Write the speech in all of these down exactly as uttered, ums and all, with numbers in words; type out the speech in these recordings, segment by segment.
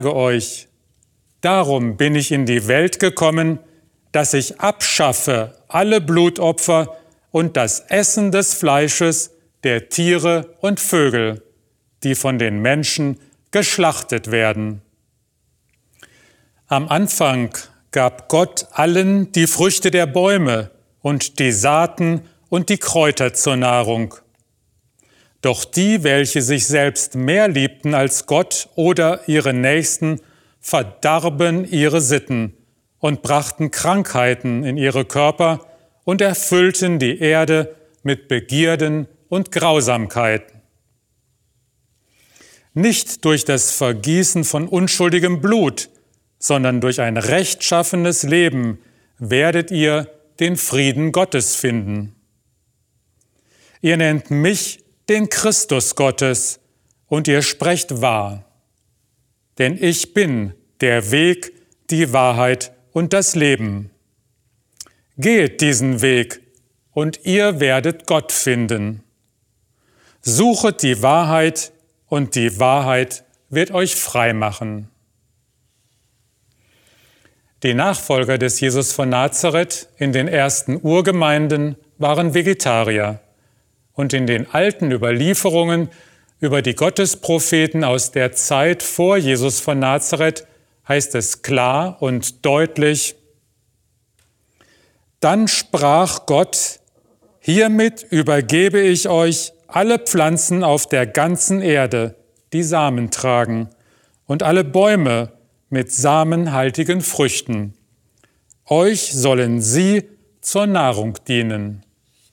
euch, darum bin ich in die Welt gekommen, dass ich abschaffe alle Blutopfer und das Essen des Fleisches der Tiere und Vögel, die von den Menschen geschlachtet werden. Am Anfang gab Gott allen die Früchte der Bäume und die Saaten und die Kräuter zur Nahrung. Doch die, welche sich selbst mehr liebten als Gott oder ihre Nächsten, verdarben ihre Sitten und brachten Krankheiten in ihre Körper und erfüllten die Erde mit Begierden und Grausamkeiten. Nicht durch das Vergießen von unschuldigem Blut, sondern durch ein rechtschaffenes Leben werdet ihr den Frieden Gottes finden. Ihr nennt mich den Christus Gottes, und ihr sprecht wahr. Denn ich bin der Weg, die Wahrheit und das Leben. Geht diesen Weg, und ihr werdet Gott finden. Suchet die Wahrheit, und die Wahrheit wird euch frei machen. Die Nachfolger des Jesus von Nazareth in den ersten Urgemeinden waren Vegetarier. Und in den alten Überlieferungen über die Gottespropheten aus der Zeit vor Jesus von Nazareth heißt es klar und deutlich: Dann sprach Gott: Hiermit übergebe ich euch alle Pflanzen auf der ganzen Erde, die Samen tragen, und alle Bäume mit samenhaltigen Früchten. Euch sollen sie zur Nahrung dienen.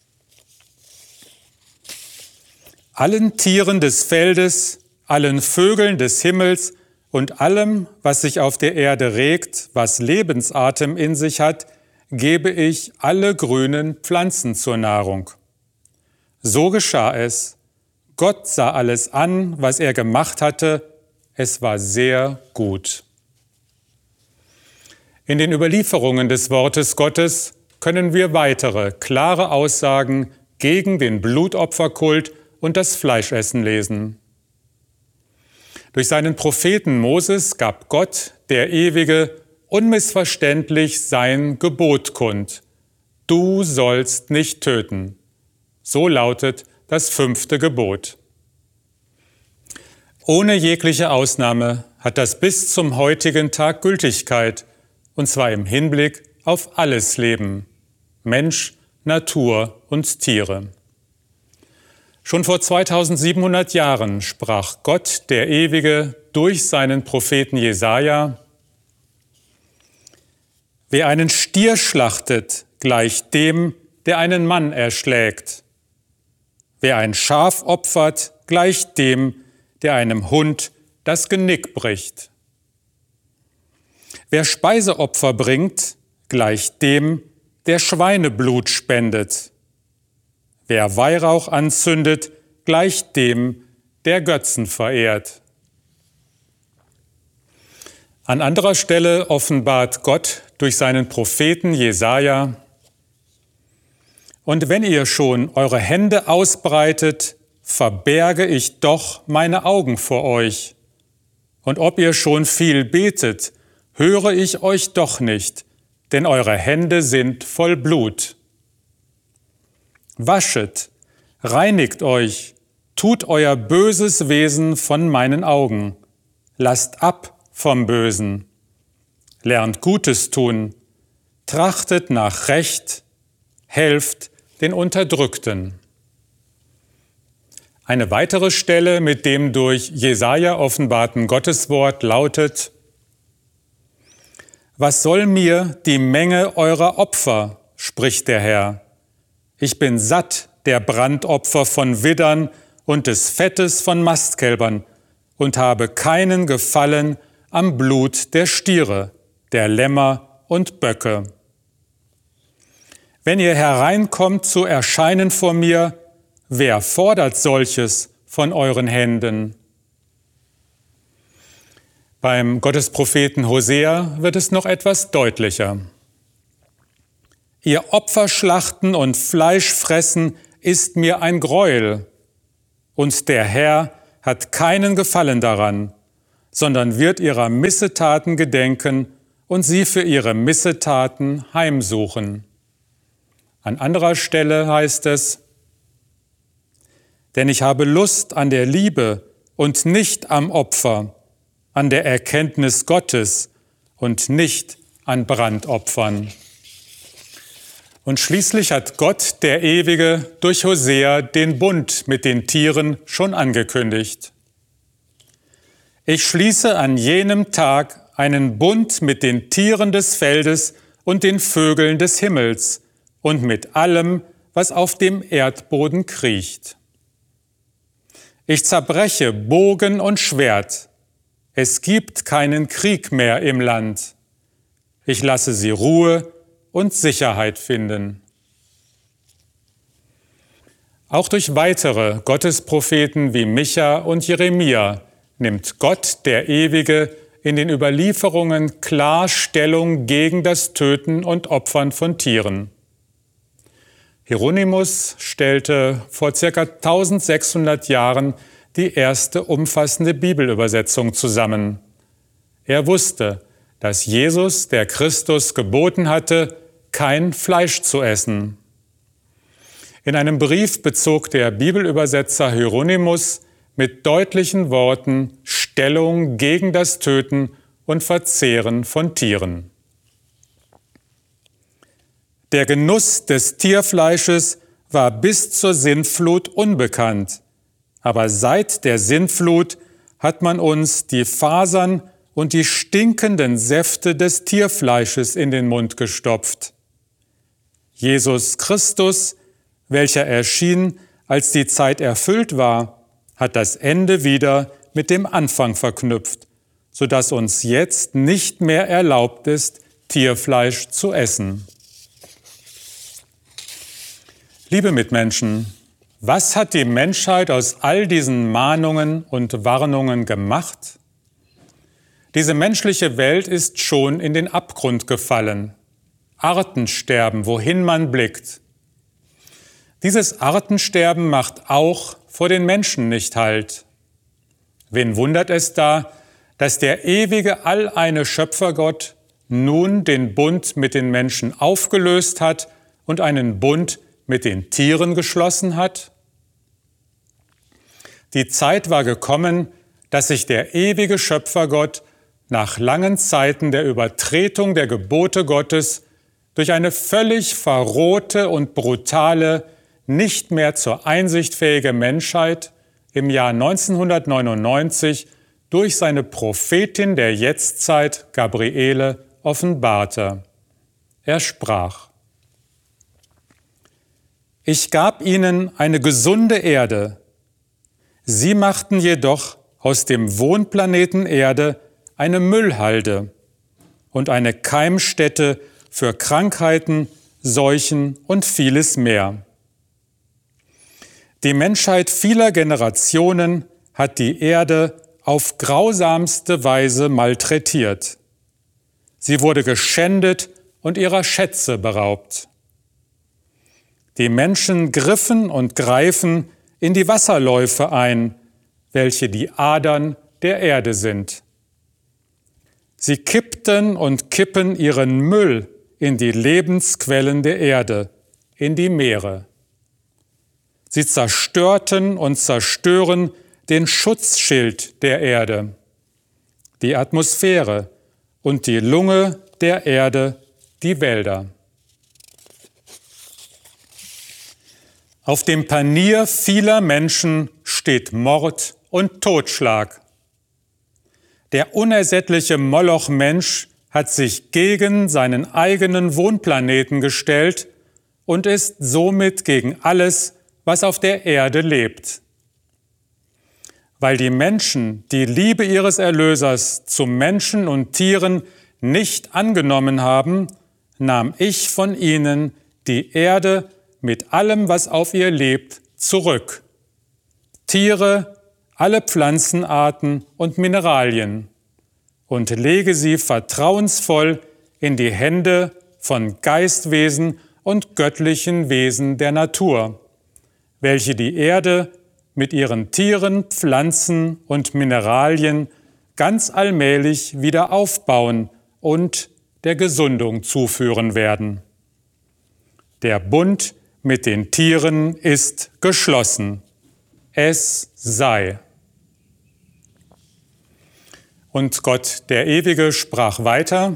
Allen Tieren des Feldes, allen Vögeln des Himmels und allem, was sich auf der Erde regt, was Lebensatem in sich hat, gebe ich alle grünen Pflanzen zur Nahrung. So geschah es. Gott sah alles an, was er gemacht hatte. Es war sehr gut. In den Überlieferungen des Wortes Gottes können wir weitere klare Aussagen gegen den Blutopferkult und das Fleischessen lesen. Durch seinen Propheten Moses gab Gott, der Ewige, unmissverständlich sein Gebot kund: Du sollst nicht töten. So lautet das fünfte Gebot. Ohne jegliche Ausnahme hat das bis zum heutigen Tag Gültigkeit, und zwar im Hinblick auf alles Leben, Mensch, Natur und Tiere. Schon vor zweitausendsiebenhundert Jahren sprach Gott, der Ewige, durch seinen Propheten Jesaja: Wer einen Stier schlachtet, gleicht dem, der einen Mann erschlägt. Wer ein Schaf opfert, gleicht dem, der einem Hund das Genick bricht. Wer Speiseopfer bringt, gleicht dem, der Schweineblut spendet. Wer Weihrauch anzündet, gleicht dem, der Götzen verehrt. An anderer Stelle offenbart Gott durch seinen Propheten Jesaja: Und wenn ihr schon eure Hände ausbreitet, verberge ich doch meine Augen vor euch. Und ob ihr schon viel betet, höre ich euch doch nicht, denn eure Hände sind voll Blut. Waschet, reinigt euch, tut euer böses Wesen von meinen Augen. Lasst ab vom Bösen. Lernt Gutes tun, trachtet nach Recht, helft den Unterdrückten. Eine weitere Stelle mit dem durch Jesaja offenbarten Gotteswort lautet: Was soll mir die Menge eurer Opfer, spricht der Herr. Ich bin satt der Brandopfer von Widdern und des Fettes von Mastkälbern und habe keinen Gefallen am Blut der Stiere, der Lämmer und Böcke. Wenn ihr hereinkommt zu erscheinen vor mir, wer fordert solches von euren Händen? Beim Gottespropheten Hosea wird es noch etwas deutlicher. Ihr Opferschlachten und Fleischfressen ist mir ein Greuel, und der Herr hat keinen Gefallen daran, sondern wird ihrer Missetaten gedenken und sie für ihre Missetaten heimsuchen. An anderer Stelle heißt es: Denn ich habe Lust an der Liebe und nicht am Opfer, an der Erkenntnis Gottes und nicht an Brandopfern. Und schließlich hat Gott, der Ewige, durch Hosea den Bund mit den Tieren schon angekündigt. Ich schließe an jenem Tag einen Bund mit den Tieren des Feldes und den Vögeln des Himmels und mit allem, was auf dem Erdboden kriecht. Ich zerbreche Bogen und Schwert. Es gibt keinen Krieg mehr im Land. Ich lasse sie Ruhe und Sicherheit finden. Auch durch weitere Gottespropheten wie Micha und Jeremia nimmt Gott, der Ewige, in den Überlieferungen klar Stellung gegen das Töten und Opfern von Tieren. Hieronymus stellte vor ca. eintausendsechshundert Jahren die erste umfassende Bibelübersetzung zusammen. Er wusste, dass Jesus, der Christus, geboten hatte, kein Fleisch zu essen. In einem Brief bezog der Bibelübersetzer Hieronymus mit deutlichen Worten Stellung gegen das Töten und Verzehren von Tieren. Der Genuss des Tierfleisches war bis zur Sintflut unbekannt, aber seit der Sintflut hat man uns die Fasern und die stinkenden Säfte des Tierfleisches in den Mund gestopft. Jesus Christus, welcher erschien, als die Zeit erfüllt war, hat das Ende wieder mit dem Anfang verknüpft, sodass uns jetzt nicht mehr erlaubt ist, Tierfleisch zu essen. Liebe Mitmenschen, was hat die Menschheit aus all diesen Mahnungen und Warnungen gemacht? Diese menschliche Welt ist schon in den Abgrund gefallen. Artensterben, wohin man blickt. Dieses Artensterben macht auch vor den Menschen nicht Halt. Wen wundert es da, dass der ewige alleine Schöpfergott nun den Bund mit den Menschen aufgelöst hat und einen Bund mit den Tieren geschlossen hat? Die Zeit war gekommen, dass sich der ewige Schöpfergott nach langen Zeiten der Übertretung der Gebote Gottes durch eine völlig verrohte und brutale, nicht mehr zur Einsicht fähige Menschheit im Jahr neunzehnhundertneunundneunzig durch seine Prophetin der Jetztzeit, Gabriele, offenbarte. Er sprach: Ich gab ihnen eine gesunde Erde. Sie machten jedoch aus dem Wohnplaneten Erde eine Müllhalde und eine Keimstätte für Krankheiten, Seuchen und vieles mehr. Die Menschheit vieler Generationen hat die Erde auf grausamste Weise malträtiert. Sie wurde geschändet und ihrer Schätze beraubt. Die Menschen griffen und greifen in die Wasserläufe ein, welche die Adern der Erde sind. Sie kippten und kippen ihren Müll in die Lebensquellen der Erde, in die Meere. Sie zerstörten und zerstören den Schutzschild der Erde, die Atmosphäre und die Lunge der Erde, die Wälder. Auf dem Panier vieler Menschen steht Mord und Totschlag. Der unersättliche Moloch-Mensch hat sich gegen seinen eigenen Wohnplaneten gestellt und ist somit gegen alles, was auf der Erde lebt. Weil die Menschen die Liebe ihres Erlösers zu Menschen und Tieren nicht angenommen haben, nahm ich von ihnen die Erde mit allem, was auf ihr lebt, zurück. Tiere, alle Pflanzenarten und Mineralien, und lege sie vertrauensvoll in die Hände von Geistwesen und göttlichen Wesen der Natur, welche die Erde mit ihren Tieren, Pflanzen und Mineralien ganz allmählich wieder aufbauen und der Gesundung zuführen werden. Der Bund mit den Tieren ist geschlossen. Es sei. Und Gott, der Ewige, sprach weiter: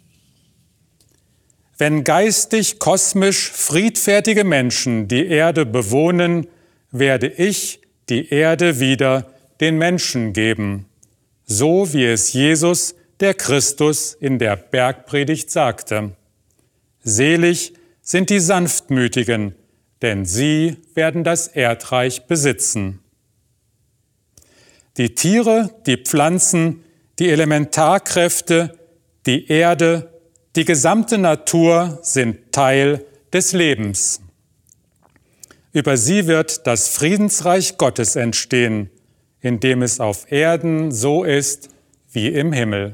Wenn geistig, kosmisch friedfertige Menschen die Erde bewohnen, werde ich die Erde wieder den Menschen geben, so wie es Jesus, der Christus, in der Bergpredigt sagte. Selig sind die Sanftmütigen, denn sie werden das Erdreich besitzen. Die Tiere, die Pflanzen, die Elementarkräfte, die Erde, die gesamte Natur sind Teil des Lebens. Über sie wird das Friedensreich Gottes entstehen, in dem es auf Erden so ist wie im Himmel.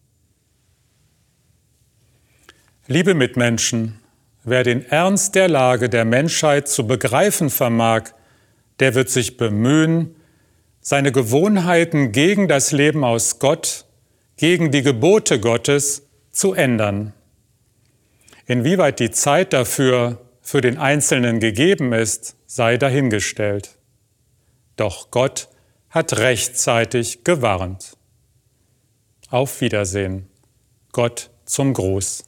Liebe Mitmenschen, wer den Ernst der Lage der Menschheit zu begreifen vermag, der wird sich bemühen, seine Gewohnheiten gegen das Leben aus Gott, gegen die Gebote Gottes zu ändern. Inwieweit die Zeit dafür für den Einzelnen gegeben ist, sei dahingestellt. Doch Gott hat rechtzeitig gewarnt. Auf Wiedersehen. Gott zum Gruß.